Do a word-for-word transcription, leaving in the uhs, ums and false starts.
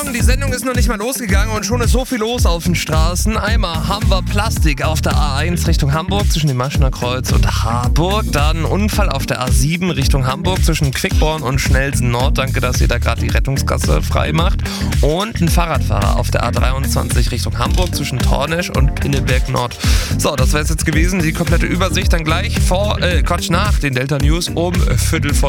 Morgen, die Sendung ist noch nicht mal losgegangen und schon ist so viel los auf den Straßen. Einmal haben wir Plastik auf der A eins Richtung Hamburg zwischen dem Maschener Kreuz und Harburg. Dann Unfall auf der A sieben Richtung Hamburg zwischen Quickborn und Schnellsen Nord. Danke, dass ihr da gerade die Rettungsgasse frei macht. Und ein Fahrradfahrer auf der A dreiundzwanzig Richtung Hamburg zwischen Tornesch und Pinneberg Nord. So, das wäre es jetzt gewesen. Die komplette Übersicht dann gleich vor, äh, Quatsch, nach den Delta News um Viertel vor